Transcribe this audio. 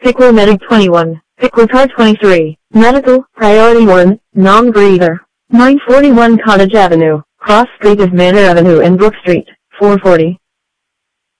Pickle Medic 21, Pickle Car 23, Medical, Priority 1, Non-Breather. 941 Cottage Avenue, Cross Street of Manor Avenue and Brook Street, 440.